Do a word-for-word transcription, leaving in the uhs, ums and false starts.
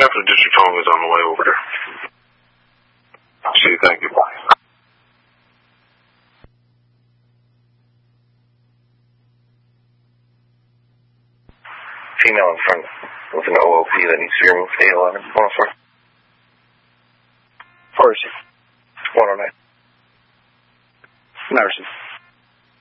Captain District Home is on the way over there. See you, thank you. Female in front with an O O P that needs to be removed. A eleven. one oh four. Where is she? one oh nine. Nursing.